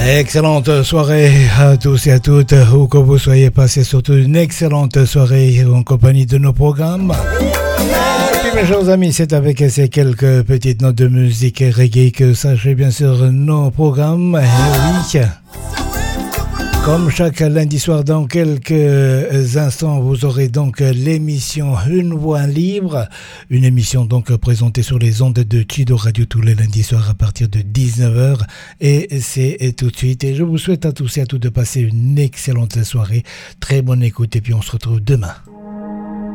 Excellente soirée à tous et à toutes, où que vous soyez, passez surtout une excellente soirée en compagnie de nos programmes. Et puis mes chers amis, c'est avec ces quelques petites notes de musique reggae que sachez bien sûr nos programmes. Et oui, comme chaque lundi soir, dans quelques instants, vous aurez donc l'émission Une Voix Libre, une émission donc présentée sur les ondes de Chido Radio tous les lundis soirs à partir de 19h. Et c'est tout de suite. Et je vous souhaite à tous et à toutes de passer une excellente soirée. Très bonne écoute et puis on se retrouve demain.